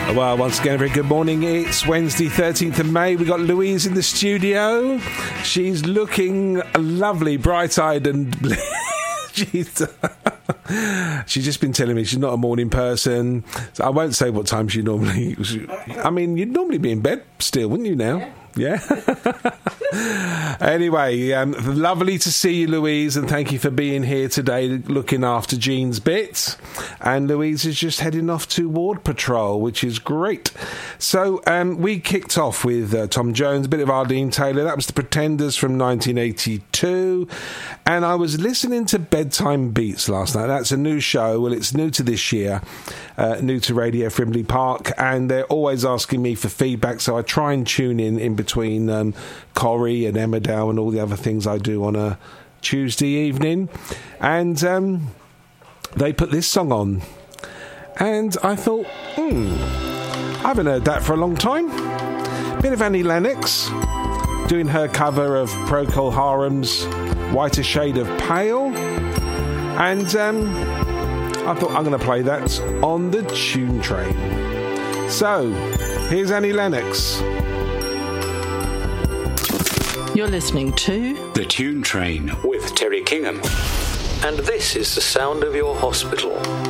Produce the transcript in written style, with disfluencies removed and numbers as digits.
Well, once again, a very good morning. It's Wednesday, 13th of May. We've got Louise in the studio. She's looking lovely, bright-eyed and... she's just been telling me she's not a morning person. So I won't say what time she normally... I mean, you'd normally be in bed still, wouldn't you now? Yeah. Anyway, lovely to see you, Louise, and thank you for being here today looking after Jean's bits. And Louise is just heading off to Ward Patrol, which is great. So we kicked off with Tom Jones, a bit of Ardeen Taylor. That was The Pretenders from 1982. And I was listening to Bedtime Beats last night. That's a new show. Well, it's new to this year, new to Radio Frimley Park, and they're always asking me for feedback, so I try and tune in between Corrie and Emmerdale and all the other things I do on a Tuesday evening. And they put this song on. And I thought, I haven't heard that for a long time. Bit of Annie Lennox doing her cover of Procol Harum's Whiter Shade of Pale. And I thought I'm going to play that on the Tune Train. So, here's Annie Lennox. You're listening to The Tune Train with Terry Kingham. And this is the sound of your hospital.